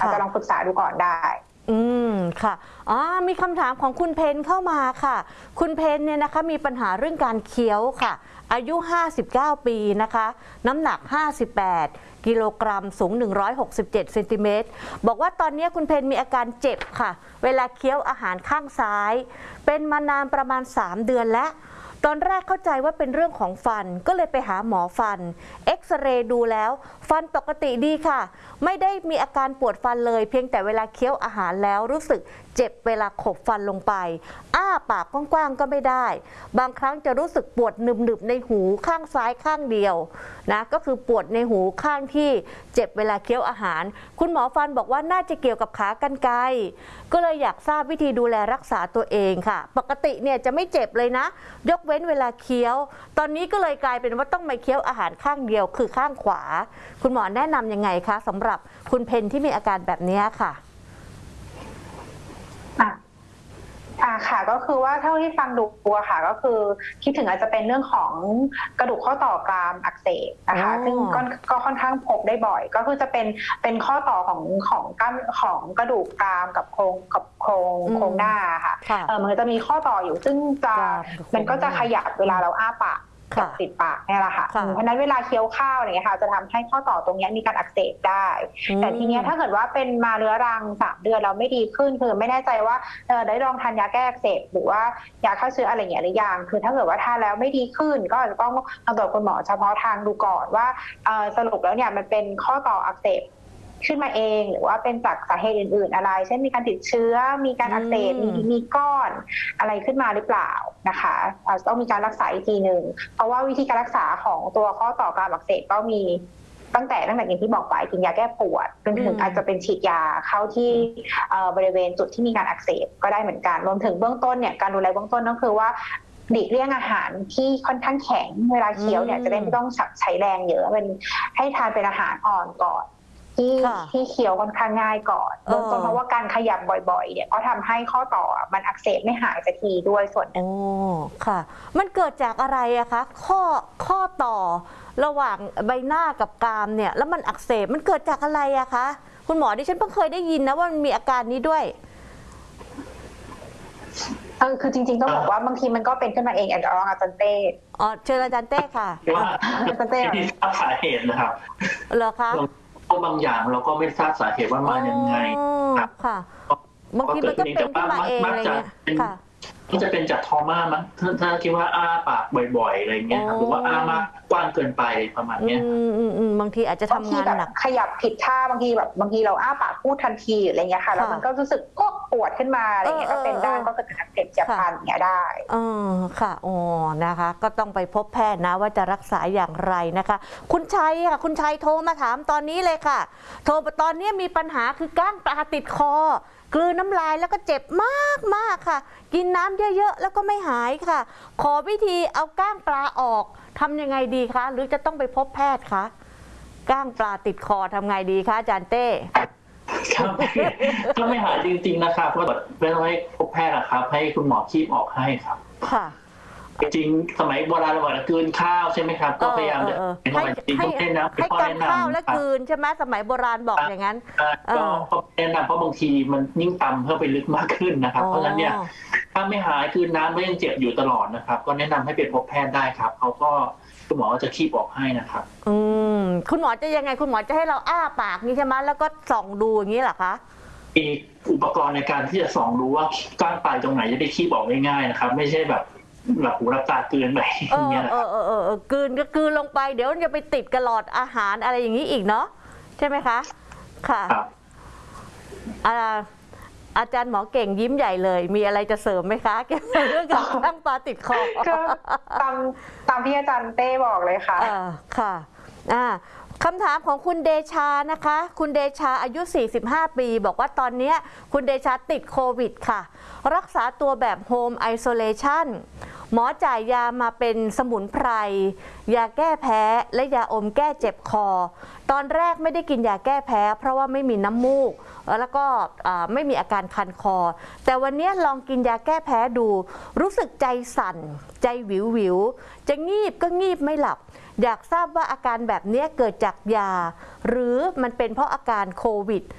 อาจจะลองปรึกษาดูก่อนได้ค่ะมีคำถามของคุณเพนเข้ามาค่ะคุณเพนเนี่ยนะคะมีปัญหาเรื่องการเคี้ยวค่ะอายุ59ปีนะคะน้ำหนัก58กิโลกรัมสูง167เซนติเมตรบอกว่าตอนนี้คุณเพนมีอาการเจ็บค่ะเวลาเคี้ยวอาหารข้างซ้ายเป็นมานานประมาณ3 เดือนแล้วตอนแรกเข้าใจว่าเป็นเรื่องของฟันก็เลยไปหาหมอฟันเอ็กซเรย์ดูแล้วฟันปกติดีค่ะไม่ได้มีอาการปวดฟันเลยเพียงแต่เวลาเคี้ยวอาหารแล้วรู้สึกเจ็บเวลาขบฟันลงไปอ้าปากกว้างๆก็ไม่ได้บางครั้งจะรู้สึกปวดหนึบๆในหูข้างซ้ายข้างเดียวนะก็คือปวดในหูข้างที่เจ็บเวลาเคี้ยวอาหารคุณหมอฟันบอกว่าน่าจะเกี่ยวกับขากรรไกรก็เลยอยากทราบวิธีดูแลรักษาตัวเองค่ะปกติเนี่ยจะไม่เจ็บเลยนะยกเว้นเวลาเคี้ยวตอนนี้ก็เลยกลายเป็นว่าต้องมาเคี้ยวอาหารข้างเดียวคือข้างขวาคุณหมอแนะนำยังไงคะสำหรับคุณเพนที่มีอาการแบบนี้ค่ะค่ะก็คือว่าเท่าที่ฟังดูค่ะก็คือคิดถึงอาจจะเป็นเรื่องของกระดูกข้อต่อกรามอักเสบนะคะซึ่งก็ค่อนข้างพบได้บ่อยก็คือจะเป็นข้อต่อของกระดูกกรามกับโครงหน้าค่ะมันจะมีข้อต่ออยู่ซึ่งมันก็จะขยับเวลาเราอ้าปากกับปิดปากนี่แหละค่ะเพราะนั้นเวลาเคี้ยวข้าวอะไรเงี้ยค่ะจะทำให้ข้อต่อตรงนี้มีการอักเสบได้แต่ทีเนี้ยถ้าเกิดว่าเป็นมาเรื้อรัง3 เดือนเราไม่ดีขึ้นคือไม่แน่ใจว่าได้ลองทานยาแก้อักเสบหรือว่ายาฆ่าเชื้ออะไรอย่างเงี้ยหรือยังคือถ้าเกิดว่าทานแล้วไม่ดีขึ้นก็อาจจะต้องตรวจคุณหมอเฉพาะทางดูก่อนว่าสรุปแล้วเนี่ยมันเป็นข้อต่ออักเสบขึ้นมาเองหรือว่าเป็นจากสาเหตุอื่นๆอะไรเช่นมีการติดเชื้อมีการอักเสบมีก้อนอะไรขึ้นมาหรือเปล่านะคะอาจจะต้องมีการรักษาอีกทีหนึ่งเพราะว่าวิธีการรักษาของตัวข้อต่อกรามอักเสบก็มีตั้งแต่อย่างที่บอกไปกินยาแก้ปวดจนถึงอาจจะเป็นฉีดยาเข้าที่บริเวณจุดที่มีการอักเสบก็ได้เหมือนกันรวมถึงเบื้องต้นเนี่ยการดูแลเบื้องต้นก็คือว่าหลีกเลี่ยงอาหารที่ค่อนข้างแข็งเวลาเคี้ยวเนี่ยจะได้ไม่ต้องใช้แรงเยอะเป็นให้ทานเป็นอาหารอ่อนก่อนที่เคี้ยวค่อนข้างง่ายก่อนเบื้องต้นเพราะว่าการขยับบ่อยๆเนี่ยก็ทำให้ข้อต่อมันอักเสบไม่หายสักทีด้วยส่วนค่ะมันเกิดจากอะไรอะคะข้อต่อระหว่างใบหน้ากับกรามเนี่ยแล้วมันอักเสบมันเกิดจากอะไรอะคะคุณหมอดิฉันเพิ่งเคยได้ยินนะว่ามันมีอาการนี้ด้วยคือจริงๆต้องบอกว่าบางทีมันก็เป็นขึ้นมาเองอาจารย์เต้เชิญอาจารย์เต้ค่ะอาจารย์เต้ที่ทราบสาเหตุนะครับเหรอคะบางอย่างเราก็ไม่ทราบสาเหตุว่ามาอย่างไงค่ะบางทีมันก็เป็นขึ้นมาเองอะไรเงี้ยค่ะมันจะเป็นจากทอม่ามั้งถ้าคิดว่าอ้าปากบ่อยๆอะไรเงี้ยหรือว่าอ้ามากกว้างเกินไปประมาณนี้บางทีอาจจะทำงานหนักขยับผิดท่าบางทีเราอ้าปากพูดทันทีอะไรเงี้ยค่ะแล้วมันก็รู้สึกก็ปวดขึ้นมาอะไรเงี้ยก็เป็นได้ก็เกิดการอักเสบเจ็บพันอย่างเงี้ยได้ค่ะนะคะก็ต้องไปพบแพทย์นะว่าจะรักษาอย่างไรนะคะคุณชัยค่ะคุณชัยโทรมาถามตอนนี้เลยค่ะโทรตอนนี้มีปัญหาคือก้างปลาติดคอกลืนน้ำลายแล้วก็เจ็บมากค่ะกินน้ำเยอะๆแล้วก็ไม่หายค่ะขอวิธีเอาก้างปลาออกทำยังไงดีคะหรือจะต้องไปพบแพทย์คะก้างปลาติดคอทำไงดีคะอาจารย์เต้ถ้าไม่หายจริงๆนะครับก็ไม่ต้องให้พบแพทย์นะครับให้คุณหมอคีบออกให้ครับค่ะจริงสมัยโบราณเราบอกกลืนข้าวใช่ไหมครับก็พยายามจะให้กำข้าวและกลืนใช่ไหมสมัยโบราณบอกอย่างนั้นก็แนะนำเพราะบางทีมันยิ่งตำเพิ่มไปลึกมากขึ้นนะครับเพราะฉะนั้นเนี่ยถ้าไม่หายคือน้ำก็ยังเจ็บอยู่ตลอดนะครับก็แนะนำให้ไปพบแพทย์ได้ครับเขาก็คุณหมอจะคีบออกให้นะครับคุณหมอจะยังไงคุณหมอจะให้เราอ้าปากนี่ใช่ไหมแล้วก็ส่องดูอย่างนี้เหรอคะมีอุปกรณ์ในการที่จะส่องดูว่าก้างปลายตรงไหนจะได้คีบออกง่ายๆนะครับไม่ใช่แบบหลับหูหลับตาเกินไปอย่างเงี้ยกลืนก็กลืนลงไปเดี๋ยวจะไปติดกระหลอดอาหารอะไรอย่างนี้อีกเนาะใช่ไหมคะค่ะอาจารย์หมอเก่งยิ้มใหญ่เลยมีอะไรจะเสริมไหมคะเกี่ยวกับเรื่องการตั้งปลาติดคอก็ตามที่อาจารย์เต้บอกเลยค่ะค่ะคำถามของคุณเดชานะคะคุณเดชาอายุ45ปีบอกว่าตอนนี้คุณเดชาติดโควิดค่ะรักษาตัวแบบโฮมไอโซเลชันหมอจ่ายยามาเป็นสมุนไพรยาแก้แพ้และยาอมแก้เจ็บคอตอนแรกไม่ได้กินยาแก้แพ้เพราะว่าไม่มีน้ำมูกแล้วก็ไม่มีอาการคันคอแต่วันนี้ลองกินยาแก้แพ้ดูรู้สึกใจสั่นใจวิวจะงีบก็งีบไม่หลับอยากทราบว่าอาการแบบนี้เกิดจากยาหรือมันเป็นเพราะอาการโควิด